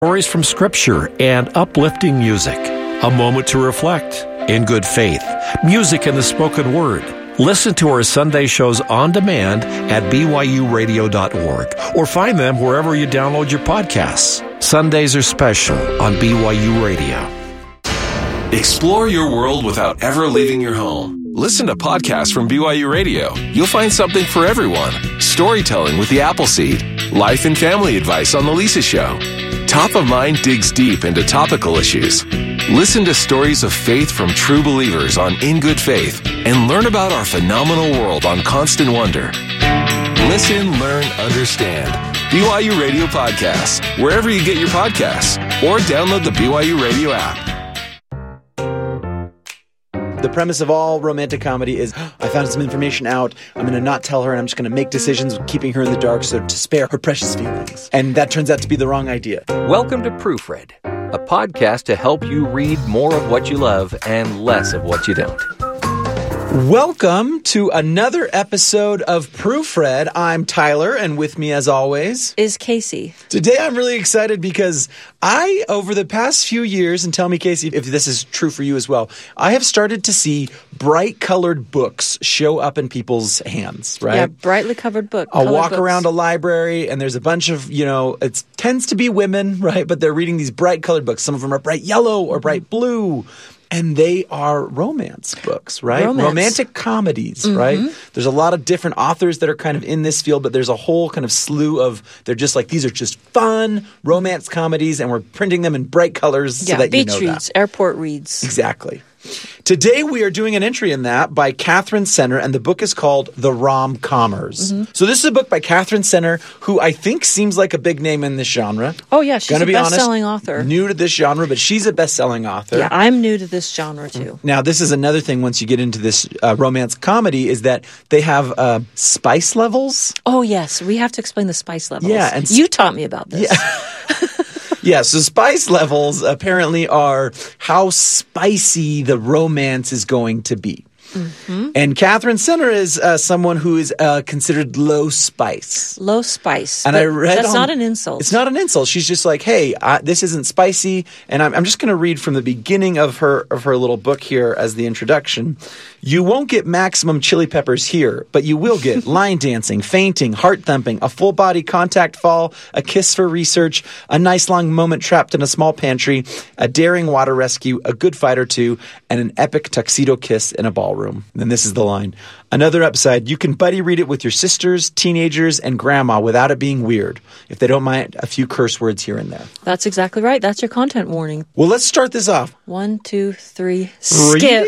Stories from Scripture and uplifting music. A moment to reflect in good faith. Music and the spoken word. Listen to our Sunday shows on demand at byuradio.org or find them wherever you download your podcasts. Sundays are special on BYU Radio. Explore your world without ever leaving your home. Listen to podcasts from BYU Radio. You'll find something for everyone. Storytelling with the Appleseed. Life and family advice on The Lisa Show. Top of Mind digs deep into topical issues. Listen to stories of faith from true believers on In Good Faith and learn about our phenomenal world on Constant Wonder. Listen, learn, understand. BYU Radio Podcasts, wherever you get your podcasts, or download the BYU Radio app. The premise of all romantic comedy is, I found some information out, I'm going to not tell her, and I'm just going to make decisions keeping her in the dark so to spare her precious feelings. And that turns out to be the wrong idea. Welcome to Proofread, a podcast to help you read more of what you love and less of what you don't. Welcome to another episode of Proofread. I'm Tyler, and with me, as always, is Casey. Today, I'm really excited because over the past few years, and tell me, Casey, if this is true for you as well, I have started to see bright-colored books show up in people's hands, right? Yeah, brightly covered books. I'll walk around a library, and there's a bunch of, it tends to be women, right? But they're reading these bright-colored books. Some of them are bright yellow or bright blue. And they are romance books, right? Romantic comedies, right? There's a lot of different authors that are kind of in this field, but there's a whole kind of slew of, they're just like, these are just fun romance comedies, and we're printing them in bright colors so that you know that. Beach reads, airport reads. Exactly. Today, we are doing an entry in that by Catherine Senner, and the book is called The Rom-Commers. So this is a book by Catherine Senner, who I think seems like a big name in this genre. Oh, yeah, she's a best-selling author. New to this genre, but she's a best-selling author. Yeah, I'm new to this genre, too. Now, this is another thing once you get into this romance comedy is that they have spice levels. Oh, yes, we have to explain the spice levels. Yeah, and you taught me about this. Yeah. Yeah, so spice levels apparently are how spicy the romance is going to be. And Catherine Senner is someone who is considered low spice. Low spice. And I read that's not an insult. It's not an insult. She's just like, hey, this isn't spicy. And I'm just going to read from the beginning of her little book here as the introduction. You won't get maximum chili peppers here, but you will get line dancing, fainting, heart thumping, a full body contact fall, a kiss for research, a nice long moment trapped in a small pantry, a daring water rescue, a good fight or two, and an epic tuxedo kiss in a ballroom. And this is the line. Another upside, you can buddy read it with your sisters, teenagers, and grandma without it being weird, if they don't mind a few curse words here and there. That's exactly right. That's your content warning. Well, let's start this off. 1, 2, 3, skip.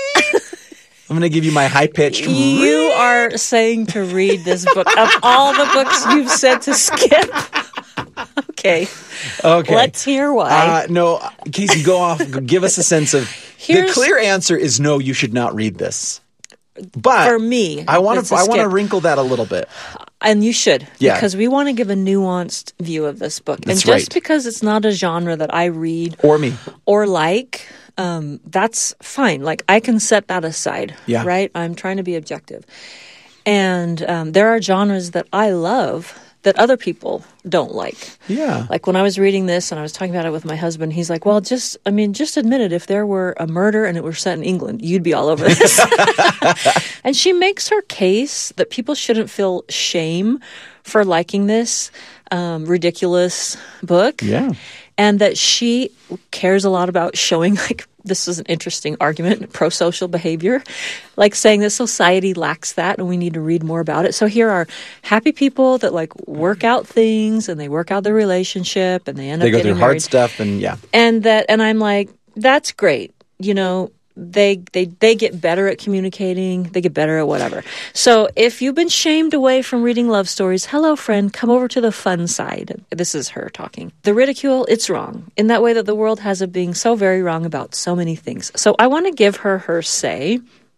I'm going to give you my high-pitched You are saying to read this book. Of all the books you've said to skip. Okay. Let's hear why. No, Casey, go off. Give us a sense of... the clear answer is no, you should not read this. But for me, I want to wrinkle that a little bit. And you should. Yeah. Because we want to give a nuanced view of this book. That's and just because it's not a genre that I read... or me. Or like... that's fine. Like, I can set that aside, right? I'm trying to be objective. And there are genres that I love that other people don't like. Yeah. Like, when I was reading this and I was talking about it with my husband, he's like, well, just admit it. If there were a murder and it were set in England, you'd be all over this. And she makes her case that people shouldn't feel shame for liking this ridiculous book. Yeah. And that she cares a lot about showing, like, this is an interesting argument, pro-social behavior, like saying that society lacks that and we need to read more about it. So here are happy people that, like, work out things and they work out their relationship and they end up getting married. They go through hard stuff and And I'm like, that's great. They get better at communicating. They get better at whatever. So if you've been shamed away from reading love stories, hello, friend, come over to the fun side. This is her talking. The ridicule, it's wrong. In that way that the world has of being so very wrong about so many things. So I want to give her say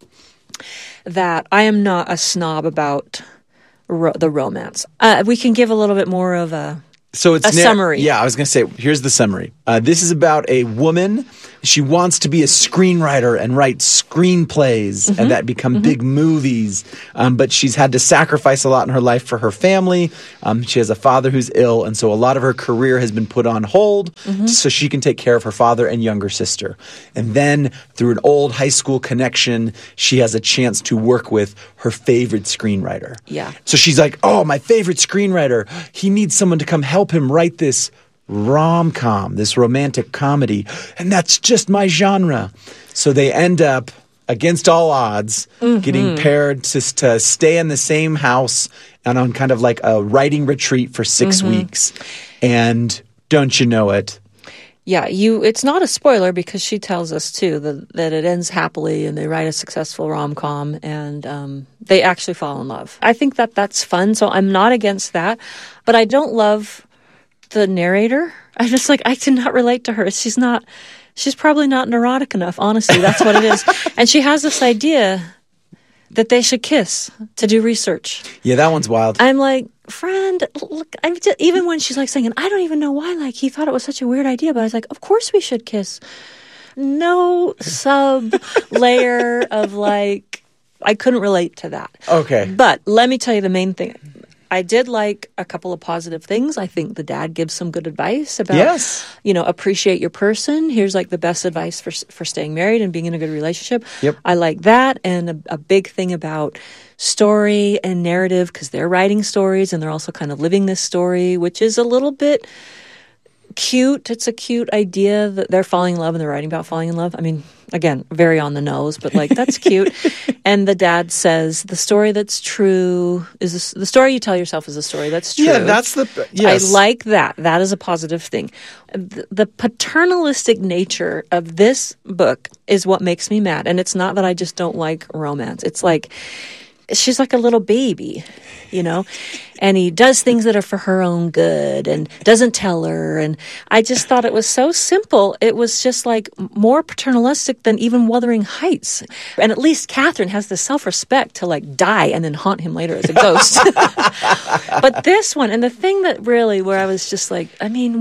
that I am not a snob about the romance. We can give a little bit more of a summary. Yeah, I was going to say, here's the summary. This is about a woman. She wants to be a screenwriter and write screenplays and that become big movies. But she's had to sacrifice a lot in her life for her family. She has a father who's ill, and so a lot of her career has been put on hold so she can take care of her father and younger sister. And then through an old high school connection, she has a chance to work with her favorite screenwriter. Yeah. So she's like, oh, my favorite screenwriter. He needs someone to come help him write this rom-com, this romantic comedy, and that's just my genre. So they end up, against all odds, getting paired to stay in the same house and on kind of like a writing retreat for 6 weeks. And don't you know it? Yeah, it's not a spoiler because she tells us too that it ends happily and they write a successful rom-com and they actually fall in love. I think that's fun, so I'm not against that, but I don't love the narrator. I'm just like, I cannot relate to her. She's probably not neurotic enough, honestly. That's what it is. And she has this idea that they should kiss to do research. Yeah, that one's wild. I'm like, friend, look, even when she's like saying, I don't even know why, like, he thought it was such a weird idea, but I was like, of course we should kiss. No sub layer of like, I couldn't relate to that. Okay. But let me tell you the main thing. I did like a couple of positive things. I think the dad gives some good advice about, appreciate your person. Here's like the best advice for staying married and being in a good relationship. Yep. I like that. And a big thing about story and narrative, because they're writing stories and they're also kind of living this story, which is a little bit cute. It's a cute idea that they're falling in love and they're writing about falling in love. I mean, again, very on the nose, but like that's cute. And the dad says the story that's true is the story you tell yourself is the story that's true. Yeah, that's yes. I like that. That is a positive thing. The paternalistic nature of this book is what makes me mad. And it's not that I just don't like romance. It's like she's like a little baby, and he does things that are for her own good and doesn't tell her. And I just thought it was so simple. It was just like more paternalistic than even Wuthering Heights. And at least Catherine has the self-respect to like die and then haunt him later as a ghost. But this one, and the thing that really where I was just like, I mean,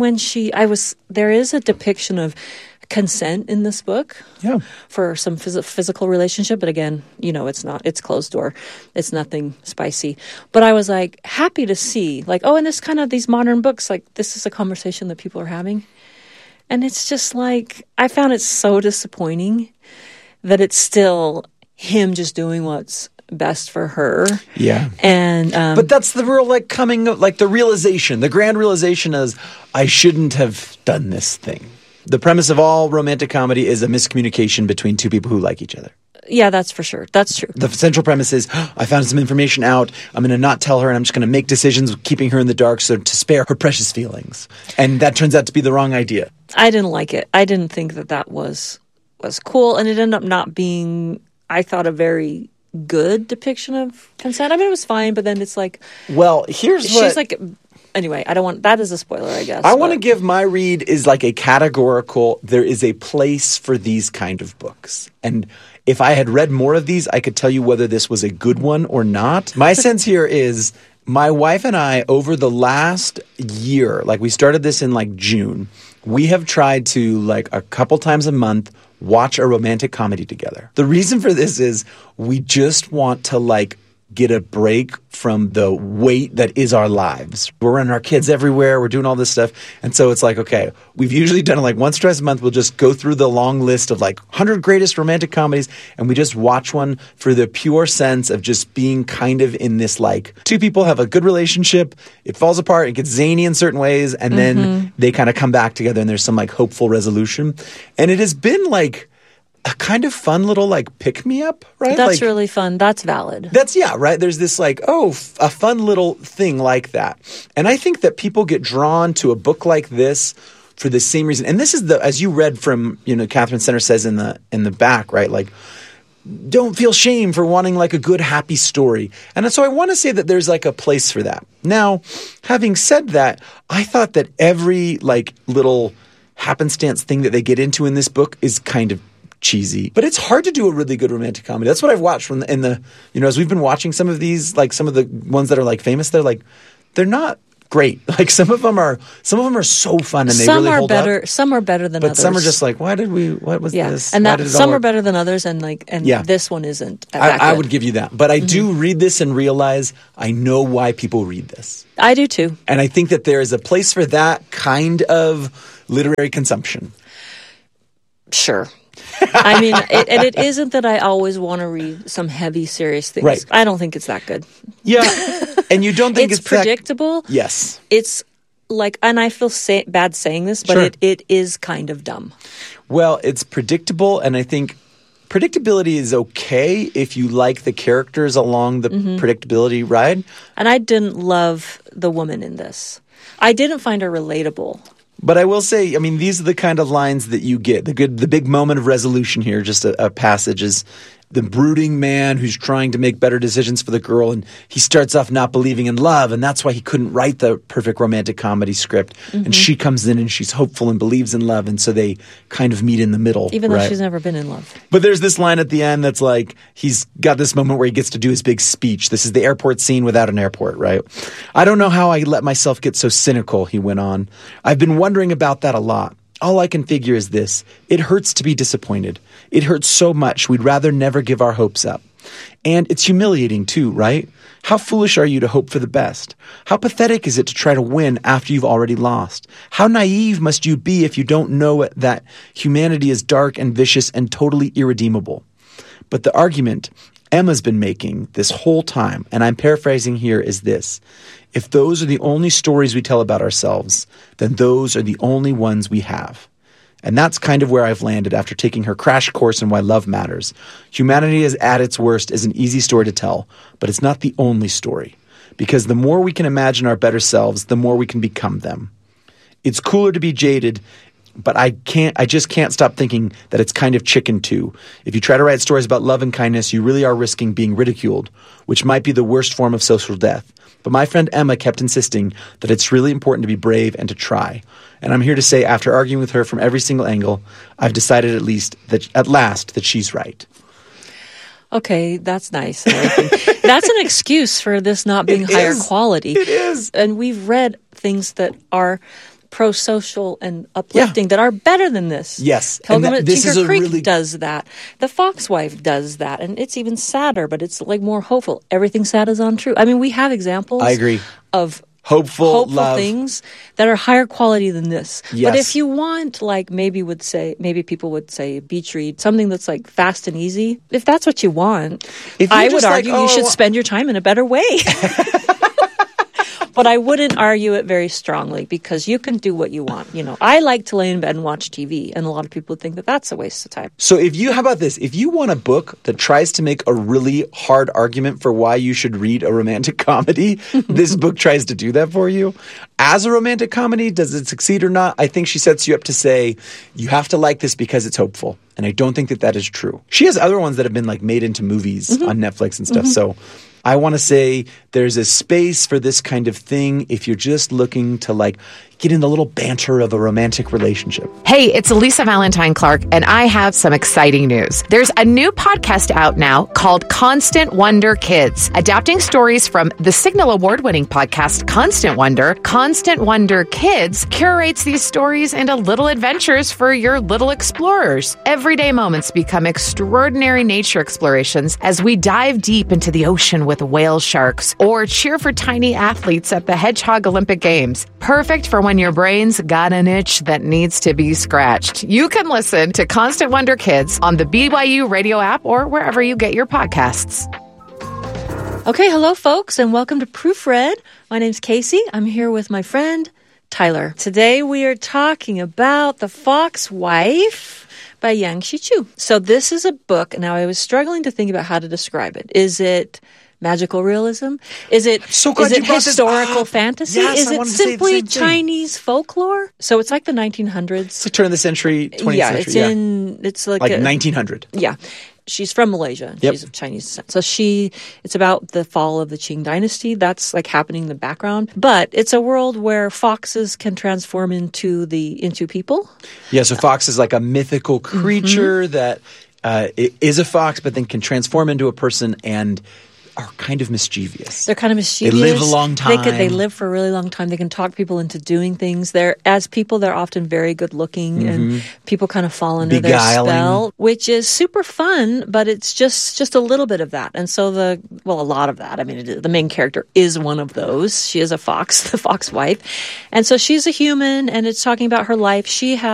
there is a depiction of consent in this book for some physical relationship, but again, it's closed door, it's nothing spicy. But I was like happy to see like, in this kind of these modern books, like this is a conversation that people are having, and it's just like I found it so disappointing that it's still him just doing what's best for her. Yeah. And but that's the real like coming like the realization, the grand realization is I shouldn't have done this thing. The premise of all romantic comedy is a miscommunication between two people who like each other. Yeah, that's for sure. That's true. The central premise is, I found some information out. I'm going to not tell her, and I'm just going to make decisions keeping her in the dark so to spare her precious feelings. And that turns out to be the wrong idea. I didn't like it. I didn't think that was cool, and it ended up not being, I thought, a very good depiction of consent. I mean, it was fine, but then it's like... Well, she's like... Anyway, I don't want... That is a spoiler, I guess. I want to give my read is like a categorical... There is a place for these kind of books. And if I had read more of these, I could tell you whether this was a good one or not. My sense here is my wife and I, over the last year, like we started this in like June, we have tried to like a couple times a month watch a romantic comedy together. The reason for this is we just want to like get a break from the weight that is our lives. We're running our kids everywhere. We're doing all this stuff. And so it's like, okay, we've usually done it like once or twice a month. We'll just go through the long list of like 100 greatest romantic comedies. And we just watch one for the pure sense of just being kind of in this like two people have a good relationship. It falls apart. It gets zany in certain ways. And then they kind of come back together and there's some like hopeful resolution. And it has been like a kind of fun little like pick-me-up, right? That's like, really fun. That's valid. Right? There's this like, a fun little thing like that. And I think that people get drawn to a book like this for the same reason. And this is as you read from, Catherine Center says in the back, right? Like, don't feel shame for wanting like a good, happy story. And so I want to say that there's like a place for that. Now, having said that, I thought that every like little happenstance thing that they get into in this book is kind of cheesy, but it's hard to do a really good romantic comedy. That's what I've watched as we've been watching some of these, like some of the ones that are like famous, they're not great. Like some of them are so fun and they some really are hold better. up. Some are better than But others. some are just like, what was this? And Why that did it some all are work? better than others, and Yeah. this one isn't. I would give you that. But I do read this and realize I know why people read this. I do too. And I think that there is a place for that kind of literary consumption. Sure. I mean, it isn't that I always want to read some heavy, serious things. Right. I don't think it's that good. Yeah. And you don't think It's it's that- predictable. Yes. It's like, and I feel bad saying this, but Sure. it is kind of dumb. Well, it's predictable, and I think predictability is okay if you like the characters along the predictability ride. And I didn't love the woman in this. I didn't find her relatable. But I will say, I mean, these are the kind of lines that you get. The big moment of resolution here, just a passage, is the brooding man who's trying to make better decisions for the girl, and he starts off not believing in love, and that's why he couldn't write the perfect romantic comedy script. And she comes in and she's hopeful and believes in love, and so they kind of meet in the middle. Even though right? she's never been in love. But there's this line at the end that's like, he's got this moment where he gets to do his big speech. This is the airport scene without an airport, right? I don't know how I let myself get so cynical, he went on. I've been wondering about that a lot. All I can figure is this. It hurts to be disappointed. It hurts so much we'd rather never give our hopes up. And it's humiliating too, right? How foolish are you to hope for the best? How pathetic is it to try to win after you've already lost? How naive must you be if you don't know that humanity is dark and vicious and totally irredeemable? But the argument Emma's been making this whole time, and I'm paraphrasing here, is this. If those are the only stories we tell about ourselves, then those are the only ones we have. And that's kind of where I've landed after taking her crash course in why love matters. Humanity is at its worst is an easy story to tell, but it's not the only story. Because the more we can imagine our better selves, the more we can become them. It's cooler to be jaded, but I just can't stop thinking that it's kind of chicken too. If you try to write stories about love and kindness, you really are risking being ridiculed, which might be the worst form of social death. But my friend Emma kept insisting that it's really important to be brave and to try. And I'm here to say, after arguing with her from every single angle, I've decided at last that she's right. Okay, that's nice. That's an excuse for this not being higher quality. It is. And we've read things that are pro-social and uplifting that are better than this. Yes. Pilgrim And at this is Tinker a Creek really- does that. The Foxwife does that. And it's even sadder, but it's like more hopeful. Everything sad is untrue. I mean, we have examples I agree. of Hopeful love. things that are higher quality than this. Yes. But if you want, like maybe people would say beach read, something that's like fast and easy, if that's what you want, If you're I would just like, argue you should spend your time in a better way. But I wouldn't argue it very strongly because you can do what you want. You know, I like to lay in bed and watch TV, and a lot of people think that that's a waste of time. So how about this? If you want a book that tries to make a really hard argument for why you should read a romantic comedy, this book tries to do that for you. As a romantic comedy, does it succeed or not? I think she sets you up to say, you have to like this because it's hopeful. And I don't think that is true. She has other ones that have been like made into movies on Netflix and stuff. So I want to say there's a space for this kind of thing if you're just looking to like get in the little banter of a romantic relationship. Hey, it's Lisa Valentine Clark, and I have some exciting news. There's a new podcast out now called Constant Wonder Kids, adapting stories from the Signal Award-winning podcast Constant Wonder. Constant Wonder Kids curates these stories into little adventures for your little explorers. Everyday moments become extraordinary nature explorations as we dive deep into the ocean with whale sharks or cheer for tiny athletes at the Hedgehog Olympic Games. Perfect for when your brain's got an itch that needs to be scratched. You can listen to Constant Wonder Kids on the BYU radio app or wherever you get your podcasts. Okay, hello, folks, and welcome to Proofread. My name's Casey. I'm here with my friend, Tyler. Today we are talking about The Foxwife by Yang Shichu. So this is a book. Now, I was struggling to think about how to describe it. Is it magical realism? Is it historical fantasy? Yes, is I it wanted to say the simply same thing. Chinese folklore? So it's like the 1900s. It's the turn of the century, 20th Yeah, century. it's like 1900. Yeah. She's from Malaysia. Yep. She's of Chinese descent. So it's about the fall of the Qing dynasty. That's like happening in the background. But it's a world where foxes can transform into people. Yeah, so fox is like a mythical creature that is a fox, but then can transform into a person and are kind of mischievous. They're kind of mischievous. They live a long time. They live for a really long time. They can talk people into doing things. As people, they're often very good looking, and people kind of fall under their spell, which is super fun. But it's just a little bit of that, and so a lot of that. I mean, the main character is one of those. She is a fox, the fox wife, and so she's a human, and it's talking about her life. She has